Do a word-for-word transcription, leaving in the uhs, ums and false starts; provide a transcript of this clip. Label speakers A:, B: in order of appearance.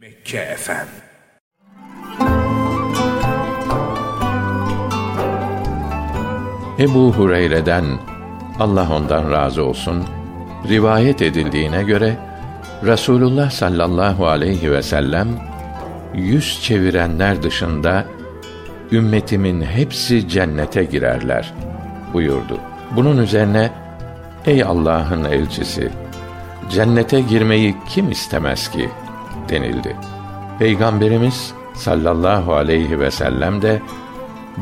A: Mekke Efem.
B: Ebu Hureyre'den, Allah ondan razı olsun, rivayet edildiğine göre Resulullah sallallahu aleyhi ve sellem yüz çevirenler dışında ümmetimin hepsi cennete girerler buyurdu. Bunun üzerine ey Allah'ın elçisi, cennete girmeyi kim istemez ki denildi. Peygamberimiz sallallahu aleyhi ve sellem de